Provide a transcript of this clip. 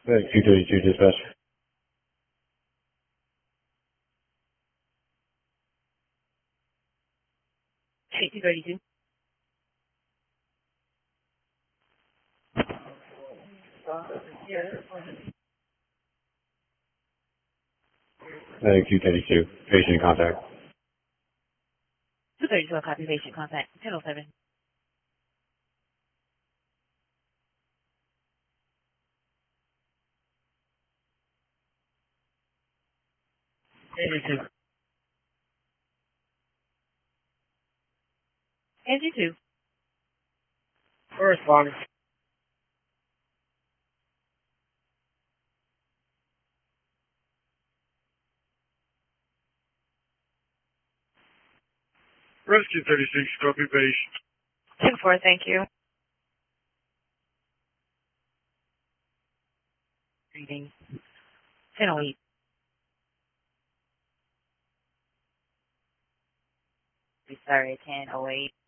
Right, 232 dispatch. Hey, 232. Right, 232. Patient in contact. 232, copy patient contact. 1007. 82. Angie 2. Correspondence. Rescue 36, copy patient. 2-4, thank you. Reading. 1008. Sorry, 1008.